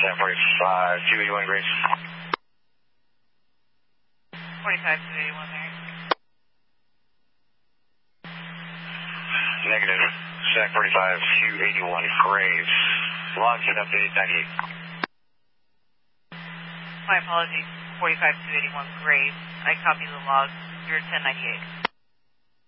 San 45, 281 Grace. 45, 281 there. Negative. San 45, 281 Graves. Logs and update 98. My apologies. 45, 281 Graves. I copy the log. You're 1098.